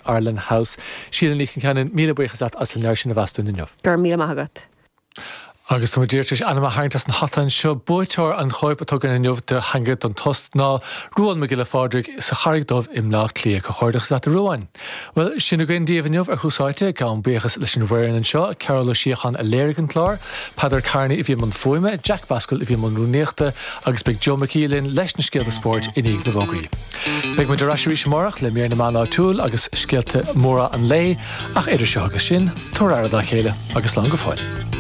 Ireland House. Sílan líchan ceann míle buchas at as leir sin na bhastún inniuh. Gur míle magat. Agus tá dúirteis anna haintas an hatan seo buiteir an choip atá gan inniuh de hangad an tost ná ruáin me gile fádra sa charigdómh im lá clia go chuirdeach sa ruáin. Well, sinna gin díomh inniuh ar chúsáite gan buchas leis an bhhain an seo, Carol O'Sheachan a léirigh an chlár, Padar Carney i bhí man foime, Jack Bascule i bhí man rúnéachta, agus beag Joe McKeelin leis na scéalta sport inig na bhógaí. Beag mu de raisirí semórach le méar na mána túil agus scéalta móra an lei, ach idir seo agus sin, tór airad a chéile agus lá go fáil.